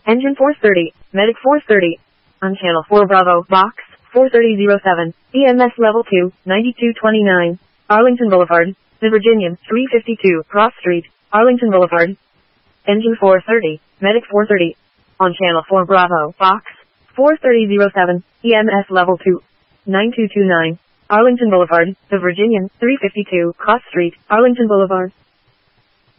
Engine 430, Medic 430. On Channel 4 Bravo, Box 43007, EMS Level 2, 9229, Arlington Boulevard, The Virginian, 352, Cross Street, Arlington Boulevard. Engine 430, Medic 430. On Channel 4 Bravo, Box 43007, EMS Level 2, 9229, Arlington Boulevard, The Virginian, 352, Cross Street, Arlington Boulevard.